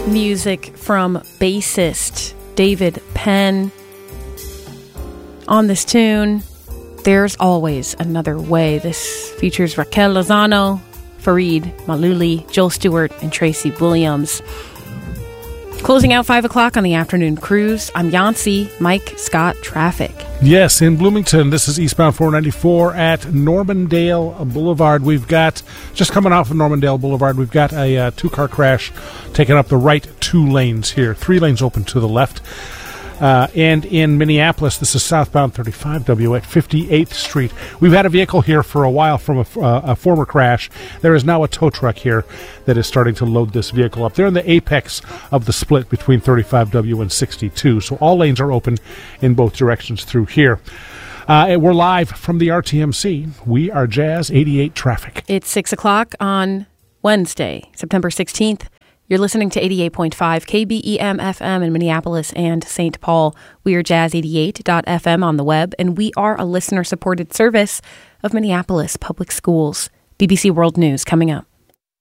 Music from bassist David Penn. On this tune, There's Always Another Way. This features Raquel Lozano, Farid Maluli, Joel Stewart, and Tracy Williams. Closing out 5 o'clock on the afternoon cruise, I'm Yancey, Mike Scott Traffic. Yes, in Bloomington, this is eastbound 494 at Normandale Boulevard. We've got, just coming off of Normandale Boulevard, we've got a two-car crash taking up the right 2 lanes here. 3 lanes open to the left. And in Minneapolis, this is southbound 35W at 58th Street. We've had a vehicle here for a while from a former crash. There is now a tow truck here that is starting to load this vehicle up. They're in the apex of the split between 35W and 62, so all lanes are open in both directions through here. We're live from the RTMC. We are Jazz 88 Traffic. It's 6 o'clock on Wednesday, September 16th. You're listening to 88.5 KBEM FM in Minneapolis and St. Paul. We are jazz88.fm on the web, and we are a listener-supported service of Minneapolis Public Schools. BBC World News coming up.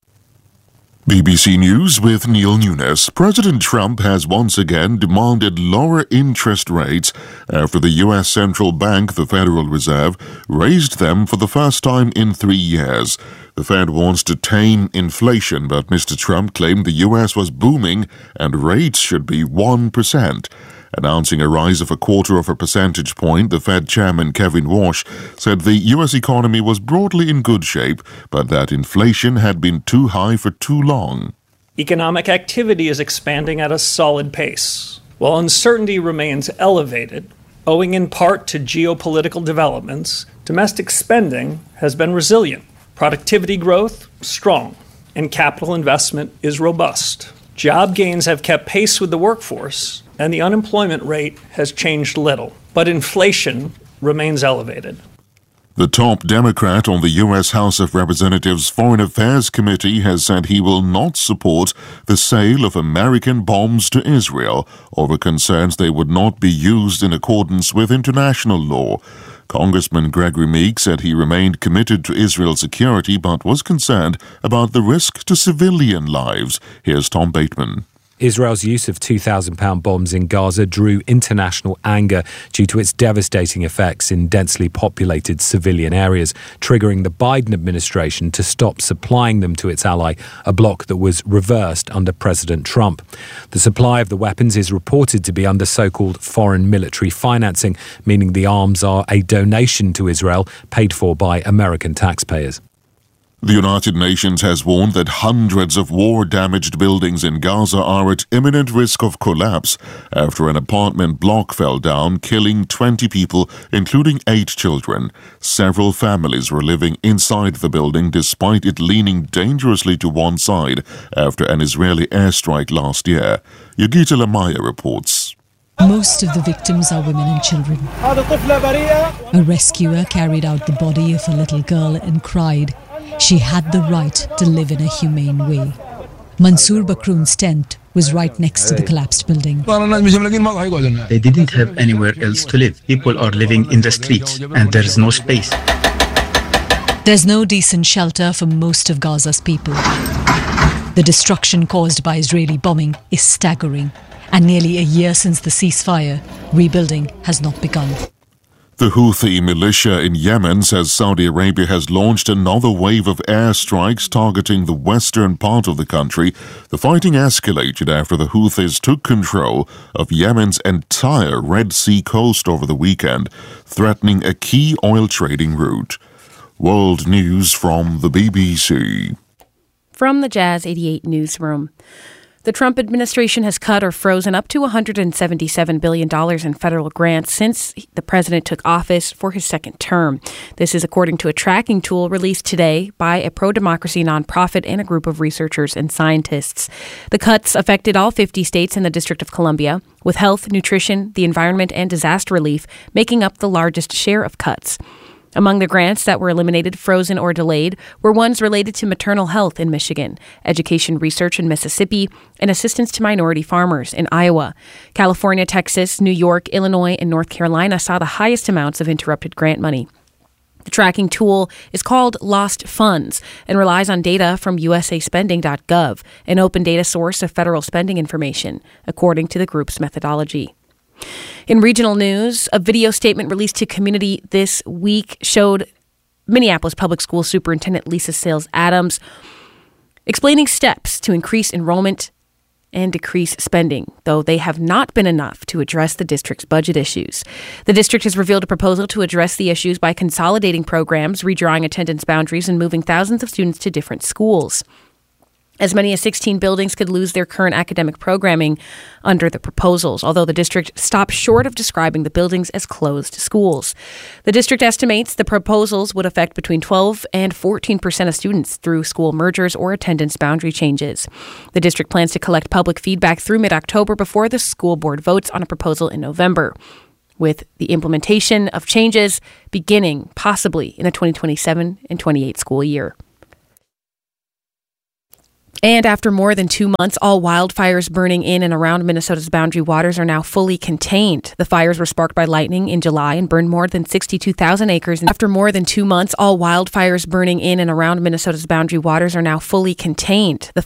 BBC News with Neil Nunes. President Trump has once again demanded lower interest rates after the U.S. Central Bank, the Federal Reserve, raised them for the first time in 3 years. The Fed wants to tame inflation, but Mr. Trump claimed the U.S. was booming and rates should be 1%. Announcing a rise of 0.25 percentage point, the Fed chairman Kevin Warsh said the U.S. economy was broadly in good shape, but that inflation had been too high for too long. Economic activity is expanding at a solid pace. While uncertainty remains elevated, owing in part to geopolitical developments, domestic spending has been resilient. Productivity growth, strong, and capital investment is robust. Job gains have kept pace with the workforce, and the unemployment rate has changed little, but inflation remains elevated. The top Democrat on the U.S. House of Representatives Foreign Affairs Committee has said he will not support the sale of American bombs to Israel over concerns they would not be used in accordance with international law. Congressman Gregory Meek said he remained committed to Israel's security but was concerned about the risk to civilian lives. Here's Tom Bateman. Israel's use of 2,000-pound bombs in Gaza drew international anger due to its devastating effects in densely populated civilian areas, triggering the Biden administration to stop supplying them to its ally, a bloc that was reversed under President Trump. The supply of the weapons is reported to be under so-called foreign military financing, meaning the arms are a donation to Israel paid for by American taxpayers. The United Nations has warned that hundreds of war-damaged buildings in Gaza are at imminent risk of collapse after an apartment block fell down, killing 20 people, including 8 children. Several families were living inside the building despite it leaning dangerously to one side after an Israeli airstrike last year. Yogita Lamaya reports. Most of the victims are women and children. A rescuer carried out the body of a little girl and cried. She had the right to live in a humane way. Mansour Bakroon's tent was right next to the collapsed building. They didn't have anywhere else to live. People are living in the streets and there's no space. There's no decent shelter for most of Gaza's people. The destruction caused by Israeli bombing is staggering, and nearly a year since the ceasefire, rebuilding has not begun. The Houthi militia in Yemen says Saudi Arabia has launched another wave of airstrikes targeting the western part of the country. The fighting escalated after the Houthis took control of Yemen's entire Red Sea coast over the weekend, threatening a key oil trading route. World News from the BBC. From the Jazz 88 newsroom. The Trump administration has cut or frozen up to $177 billion in federal grants since the president took office for his second term. This is according to a tracking tool released today by a pro-democracy nonprofit and a group of researchers and scientists. The cuts affected all 50 states and the District of Columbia, with health, nutrition, the environment, and disaster relief making up the largest share of cuts. Among the grants that were eliminated, frozen, or delayed were ones related to maternal health in Michigan, education research in Mississippi, and assistance to minority farmers in Iowa. California, Texas, New York, Illinois, and North Carolina saw the highest amounts of interrupted grant money. The tracking tool is called Lost Funds and relies on data from usaspending.gov, an open data source of federal spending information, according to the group's methodology. In regional news, a video statement released to Community this week showed Minneapolis Public School Superintendent Lisa Sales Adams explaining steps to increase enrollment and decrease spending, though they have not been enough to address the district's budget issues. The district has revealed a proposal to address the issues by consolidating programs, redrawing attendance boundaries, and moving thousands of students to different schools. As many as 16 buildings could lose their current academic programming under the proposals, although the district stopped short of describing the buildings as closed schools. The district estimates the proposals would affect between 12 and 14% of students through school mergers or attendance boundary changes. The district plans to collect public feedback through mid-October before the school board votes on a proposal in November, with the implementation of changes beginning possibly in the 2027 and 28 school year. And after more than 2 months, all wildfires burning in and around Minnesota's Boundary Waters are now fully contained. The fires were sparked by lightning in July and burned more than 62,000 acres. After more than 2 months, all wildfires burning in and around Minnesota's Boundary Waters are now fully contained. The